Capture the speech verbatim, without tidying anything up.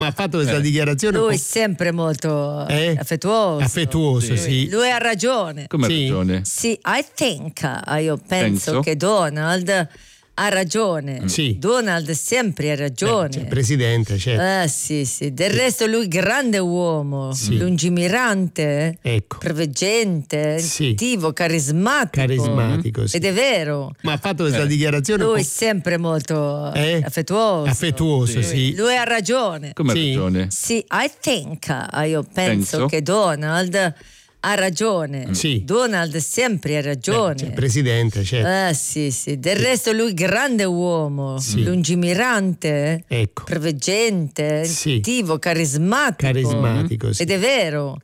Ma ha fatto questa Eh. dichiarazione un Lui è po'- sempre molto Eh? affettuoso. affettuoso, Sì. sì. Lui ha ragione. Come ha Sì. ragione? Sì, I think, eh, io penso, Penso. che Donald ha ragione. Sì. Donald sempre ha ragione. Beh, cioè, presidente, certo. Eh sì, sì. Del resto lui grande uomo, Sì. lungimirante, Ecco. preveggente, Sì. attivo, carismatico. Carismatico, sì. Ed è vero. Ma ha fatto questa Eh. dichiarazione un Lui è po'- sempre molto Eh? affettuoso. affettuoso, Sì. sì. Lui ha ragione. Come ha Sì. ragione? Sì, I think, eh, io penso, Penso. che Donald ha ragione. Sì. Donald sempre ha Beh, ragione. cioè, presidente, certo. Eh sì, sì. Del resto lui grande uomo, Sì. lungimirante, Ecco. preveggente, Sì. attivo, carismatico. Carismatico, sì. Ed è vero.